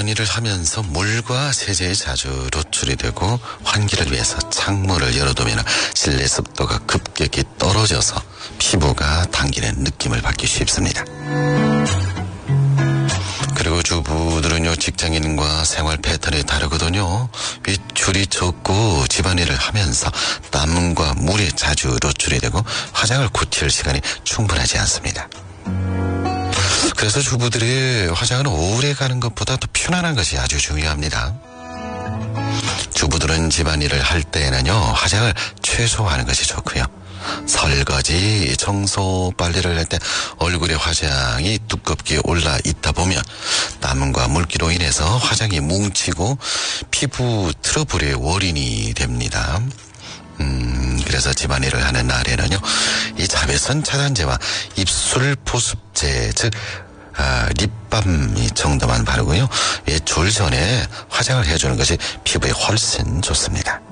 집안일을 하면서 물과 세제에 자주 노출이 되고 환기를 위해서 창문을 열어두면 실내 습도가 급격히 떨어져서 피부가 당기는 느낌을 받기 쉽습니다. 그리고 주부들은요, 직장인과 생활 패턴이 다르거든요. 외출이 적고 집안일을 하면서 땀과 물에 자주 노출이 되고 화장을 고칠 시간이 충분하지 않습니다. 그래서 주부들이 화장은 오래 가는 것보다 더 편안한 것이 아주 중요합니다. 주부들은 집안일을 할 때에는요, 화장을 최소화하는 것이 좋고요. 설거지, 청소, 빨래를 할 때 얼굴에 화장이 두껍게 올라 있다 보면 땀과 물기로 인해서 화장이 뭉치고 피부 트러블의 원인이 됩니다. 그래서 집안일을 하는 날에는요, 이 자외선 차단제와 입술 보습제, 즉 립밤 정도만 바르고요, 외출 전에 화장을 해주는 것이 피부에 훨씬 좋습니다.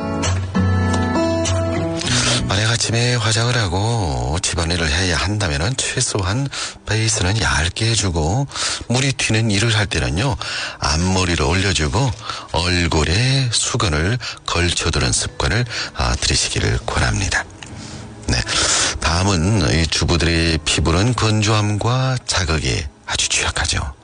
만약 아침에 화장을 하고 집안일을 해야 한다면 최소한 베이스는 얇게 해주고 물이 튀는 일을 할 때는요, 앞머리를 올려주고 얼굴에 수건을 걸쳐두는 습관을 들이시기를 권합니다. 네, 다음은 이 주부들의 피부는 건조함과 자극에 아주 취약하죠.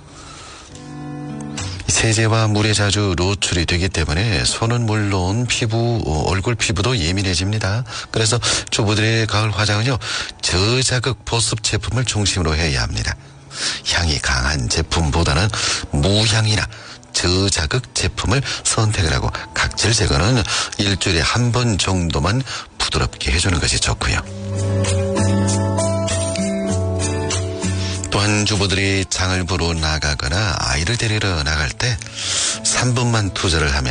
세제와 물에 자주 노출이 되기 때문에 손은 물론 얼굴 피부도 예민해집니다. 그래서 주부들의 가을 화장은요, 저자극 보습 제품을 중심으로 해야 합니다. 향이 강한 제품보다는 무향이나 저자극 제품을 선택을 하고 각질 제거는 일주일에 한 번 정도만 부드럽게 해주는 것이 좋고요. 또한 주부들이 장을 보러 나가거나 아이를 데리러 나갈 때 3분만 투자를 하면